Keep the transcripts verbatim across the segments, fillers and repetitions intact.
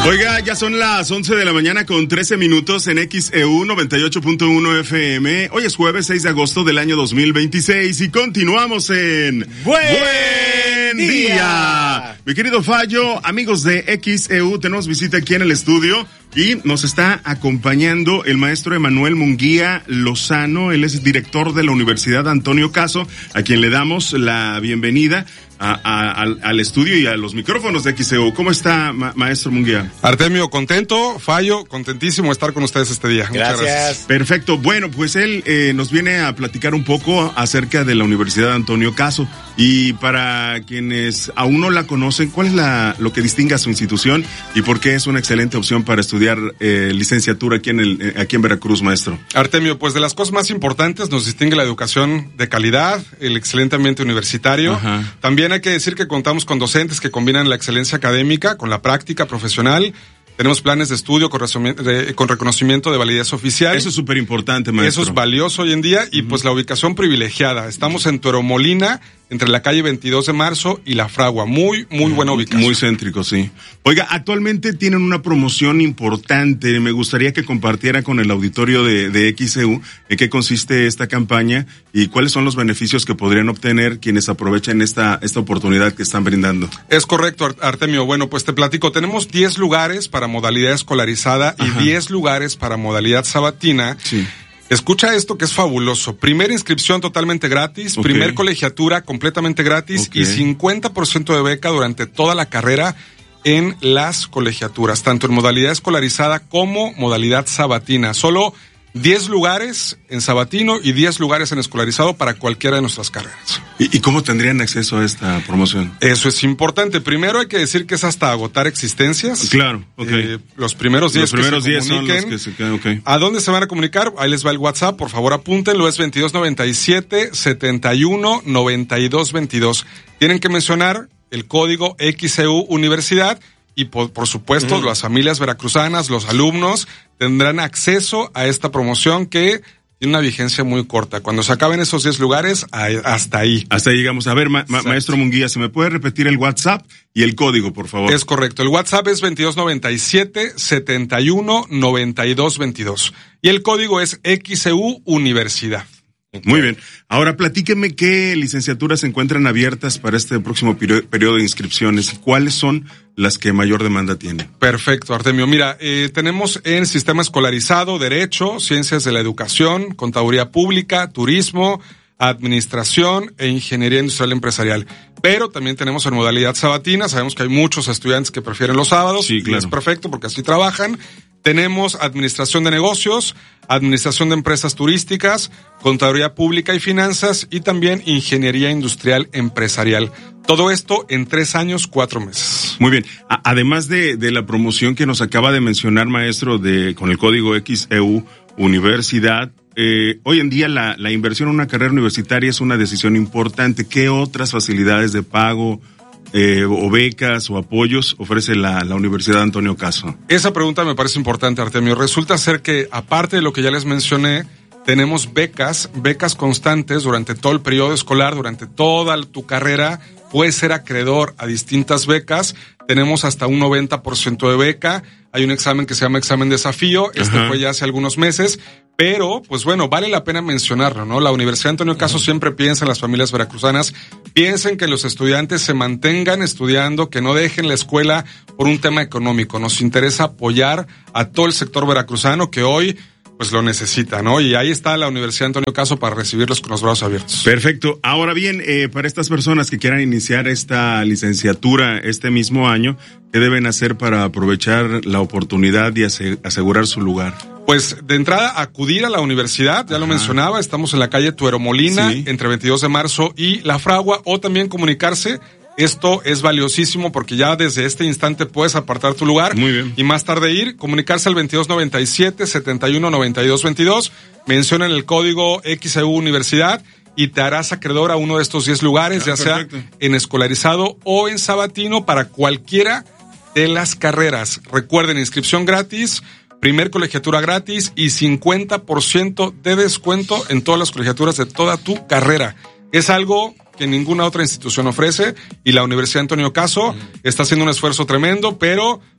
Oiga, ya son las once de la mañana con trece minutos en X E U noventa y ocho punto uno F M. Hoy es jueves seis de agosto del año dos mil veintiséis y continuamos en Buen, Buen día. día. Mi querido Fallo, amigos de X E U, tenemos visita aquí en el estudio y nos está acompañando el maestro Emanuel Munguía Lozano. Él es director de la Universidad Antonio Caso, a quien le damos la bienvenida A, a, al, al estudio y a los micrófonos de X E U. ¿Cómo está, ma- maestro Munguía? Artemio, contento, Fallo, contentísimo de estar con ustedes este día. Gracias. Muchas gracias. Perfecto. Bueno, pues él eh, nos viene a platicar un poco acerca de la Universidad Antonio Caso. Y para quienes aún no la conocen, ¿cuál es la, lo que distingue a su institución y por qué es una excelente opción para estudiar eh, licenciatura aquí en, el, eh, aquí en Veracruz, maestro? Artemio, pues de las cosas más importantes nos distingue la educación de calidad, el excelente ambiente universitario. Ajá. También hay que decir que contamos con docentes que combinan la excelencia académica con la práctica profesional. Tenemos planes de estudio con, resumi- con reconocimiento de validez oficial. Eso es súper importante, maestro. Eso es valioso hoy en día y uh-huh. pues la ubicación privilegiada. Estamos en Toromolina, entre la calle veintidós de marzo y La Fragua. Muy, muy buena ubicación. Muy céntrico, sí. Oiga, actualmente tienen una promoción importante. Me gustaría que compartiera con el auditorio de, de X E U en qué consiste esta campaña y cuáles son los beneficios que podrían obtener quienes aprovechen esta, esta oportunidad que están brindando. Es correcto, Artemio. Bueno, pues te platico. Tenemos diez lugares para modalidad escolarizada. Ajá. Y diez lugares para modalidad sabatina. Sí. Escucha esto que es fabuloso. Primera inscripción totalmente gratis, okay. Primer colegiatura completamente gratis, okay. Y cincuenta por ciento de beca durante toda la carrera en las colegiaturas, tanto en modalidad escolarizada como modalidad sabatina. Solo diez lugares en sabatino y diez lugares en escolarizado para cualquiera de nuestras carreras. ¿Y, y cómo tendrían acceso a esta promoción? Eso es importante. Primero hay que decir que es hasta agotar existencias. Claro, ok. Eh, los primeros diez los primeros que se diez comuniquen. son los que se quedan, ok. ¿A dónde se van a comunicar? Ahí les va el WhatsApp, por favor apúntenlo, es veintidós noventa y siete, setenta y uno, noventa y dos veintidós. Tienen que mencionar el código X E U Universidad y por, por supuesto uh-huh. las familias veracruzanas, los alumnos tendrán acceso a esta promoción que tiene una vigencia muy corta. Cuando se acaben esos diez lugares, hasta ahí. Hasta ahí llegamos. A ver, ma- ma- maestro Munguía, ¿se me puede repetir el WhatsApp y el código, por favor? Es correcto. El WhatsApp es veintidós noventa y siete, setenta y uno, noventa y dos veintidós. Y el código es X E U Universidad. Muy bien. Ahora platíqueme qué licenciaturas se encuentran abiertas para este próximo periodo de inscripciones y cuáles son las que mayor demanda tienen. Perfecto, Artemio. Mira, eh, tenemos en sistema escolarizado, Derecho, Ciencias de la Educación, Contaduría Pública, Turismo, Administración e Ingeniería Industrial Empresarial. Pero también tenemos en modalidad sabatina. Sabemos que hay muchos estudiantes que prefieren los sábados. Sí, claro. Y es perfecto porque así trabajan. Tenemos Administración de Negocios, Administración de Empresas Turísticas, Contaduría Pública y Finanzas y también Ingeniería Industrial Empresarial. Todo esto en tres años, cuatro meses. Muy bien. A- además de, de la promoción que nos acaba de mencionar, maestro, de con el código X E U Universidad, eh, hoy en día la, la inversión en una carrera universitaria es una decisión importante. ¿Qué otras facilidades de pago, Eh, o becas o apoyos ofrece la, la Universidad Antonio Caso? Esa pregunta me parece importante, Artemio. Resulta ser que, aparte de lo que ya les mencioné, tenemos becas, becas constantes durante todo el periodo escolar, durante toda tu carrera. Puedes ser acreedor a distintas becas. Tenemos hasta un noventa por ciento de beca. Hay un examen que se llama examen desafío. Este Ajá. fue ya hace algunos meses. Pero, pues bueno, vale la pena mencionarlo, ¿no? La Universidad Antonio Caso siempre piensa en las familias veracruzanas, piensen que los estudiantes se mantengan estudiando, que no dejen la escuela por un tema económico. Nos interesa apoyar a todo el sector veracruzano que hoy pues lo necesita, ¿no? Y ahí está la Universidad Antonio Caso para recibirlos con los brazos abiertos. Perfecto. Ahora bien, eh, para estas personas que quieran iniciar esta licenciatura este mismo año, ¿qué deben hacer para aprovechar la oportunidad y ase- asegurar su lugar? Pues de entrada acudir a la universidad, ya Ajá. lo mencionaba, estamos en la calle Tueromolina, sí. entre veintidós de marzo y La Fragua, o también comunicarse. Esto es valiosísimo porque ya desde este instante puedes apartar tu lugar. Muy bien. Y más tarde ir, comunicarse al veintidós noventa y siete, setenta y uno, noventa y dos veintidós, mencionen el código X E U Universidad y te harás acreedor a uno de estos diez lugares, ah, ya perfecto. Sea en escolarizado o en sabatino para cualquiera de las carreras. Recuerden, inscripción gratis, primer colegiatura gratis y cincuenta por ciento de descuento en todas las colegiaturas de toda tu carrera. Es algo que ninguna otra institución ofrece y la Universidad Antonio Caso mm. está haciendo un esfuerzo tremendo, pero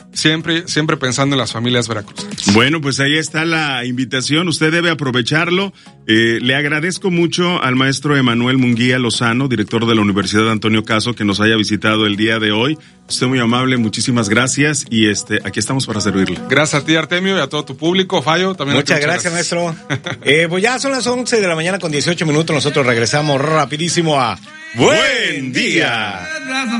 siempre, siempre pensando en las familias veracruzanas. Bueno, pues ahí está la invitación, usted debe aprovecharlo. Eh, le agradezco mucho al maestro Emanuel Munguía Lozano, director de la Universidad Antonio Caso, que nos haya visitado el día de hoy. Usted muy amable, muchísimas gracias y este aquí estamos para servirle. Gracias a ti, Artemio, y a todo tu público. Fallo, también. Muchas gracias, gracias, maestro. eh, pues ya son las once de la mañana con dieciocho minutos, nosotros regresamos rapidísimo a Buen Día.